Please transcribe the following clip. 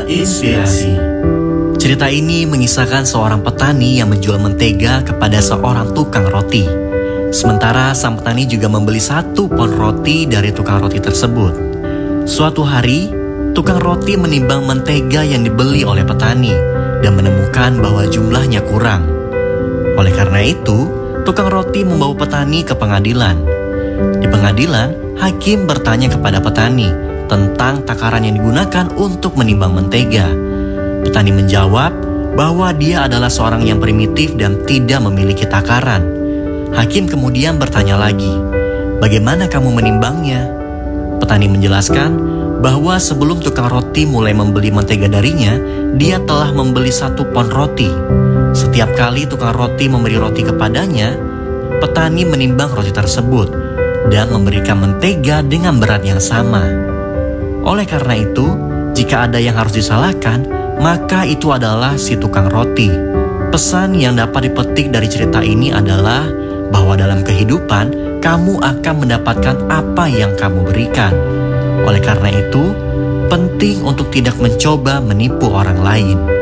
Inspirasi. Cerita ini mengisahkan seorang petani yang menjual mentega kepada seorang tukang roti. Sementara sang petani juga membeli 1 pon roti dari tukang roti tersebut. Suatu hari, tukang roti menimbang mentega yang dibeli oleh petani dan menemukan bahwa jumlahnya kurang. Oleh karena itu, tukang roti membawa petani ke pengadilan. Di pengadilan, hakim bertanya kepada petani tentang takaran yang digunakan untuk menimbang mentega. Petani menjawab bahwa dia adalah seorang yang primitif dan tidak memiliki takaran. Hakim kemudian bertanya lagi, "Bagaimana kamu menimbangnya?" Petani menjelaskan bahwa sebelum tukang roti mulai membeli mentega darinya, dia telah membeli 1 pon roti. Setiap kali tukang roti memberi roti kepadanya, petani menimbang roti tersebut dan memberikan mentega dengan berat yang sama. Oleh karena itu, jika ada yang harus disalahkan, maka itu adalah si tukang roti. Pesan yang dapat dipetik dari cerita ini adalah bahwa dalam kehidupan, kamu akan mendapatkan apa yang kamu berikan. Oleh karena itu, penting untuk tidak mencoba menipu orang lain.